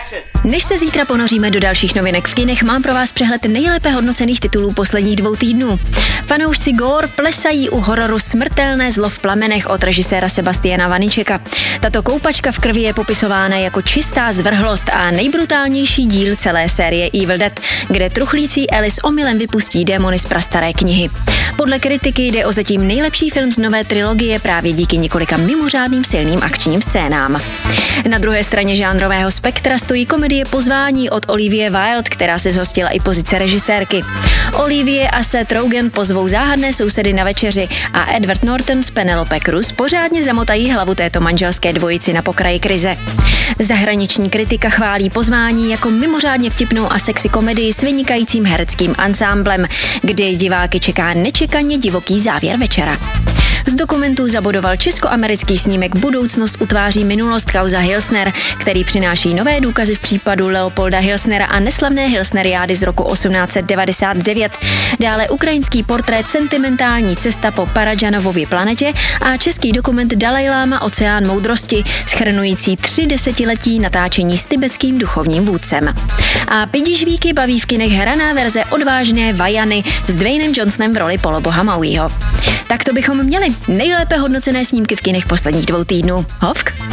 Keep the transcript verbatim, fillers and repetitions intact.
Než se zítra ponoříme do dalších novinek v kinech, mám pro vás přehled nejlépe hodnocených titulů posledních dvou týdnů. Fanoušci gore plesají u hororu Smrtelné zlo v plamenech od režiséra Sebastiana Vaničeka. Tato koupačka v krvi je popisována jako čistá zvrhlost a nejbrutálnější díl celé série Evil Dead, kde truchlící Alice omylem vypustí démony z prastaré knihy. Podle kritiky jde o zatím nejlepší film z nové trilogie právě díky několika mimořádným silným akčním scénám. Na druhé straně žánrového spektra stojí komedie Pozvání od Olivie Wilde, která se zhostila i pozice režisérky. Olivie a Seth Rogen pozvou záhadné sousedy na večeři a Edward Norton s Penelope Cruz pořádně zamotají hlavu této manželské dvojici na pokraji krize. Zahraniční kritika chválí Pozvání jako mimořádně vtipnou a sexy komedii s vynikajícím hereckým ansámblem, kdy diváky čeká nečekaně divoký závěr večera. Z dokumentů zabodoval česko-americký snímek Budoucnost utváří minulost kauza Hilsner, který přináší nové důkazy v případu Leopolda Hilsnera a neslavné Hilsneriády z roku osmnáct set devadesát devět. Dále ukrajinský portrét Sentimentální cesta po Paradžanovově planetě a český dokument Dalajláma Oceán moudrosti, shrnující tři desetiletí natáčení s tibetským duchovním vůdcem. A Pidižvíky baví v kinech hraná verze odvážné Vajany s Dwaynem Johnsonem v roli poloboha Mauiho. Tak to bychom měli nejlépe hodnocené snímky v kinech posledních dvou týdnů. Hovk?